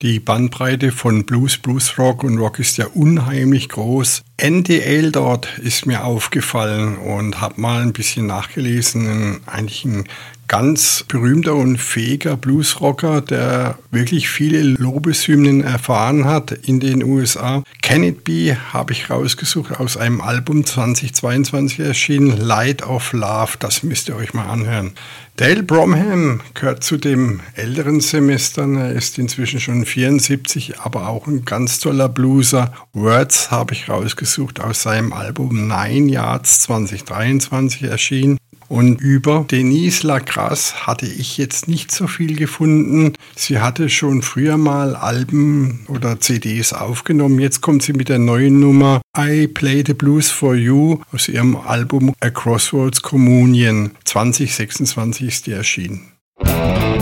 Die Bandbreite von Blues, Bluesrock und Rock ist ja unheimlich groß. Andy Aildort ist mir aufgefallen und habe mal ein bisschen nachgelesen. Eigentlich ein ganz berühmter und fähiger Bluesrocker, der wirklich viele Lobeshymnen erfahren hat in den USA. Can It Be habe ich rausgesucht aus einem Album 2022 erschienen, Light of Love. Das müsst ihr euch mal anhören. Dale Bromham gehört zu den älteren Semestern. Er ist inzwischen schon 74, aber auch ein ganz toller Blueser. Words habe ich rausgesucht aus seinem Album Nine Yards 2023 erschienen. Und über Denise Lacrasse hatte ich jetzt nicht so viel gefunden. Sie hatte schon früher mal Alben oder CDs aufgenommen. Jetzt kommt sie mit der neuen Nummer I Play the Blues for You aus ihrem Album A Crossroads Communion. 2026 ist die erschienen.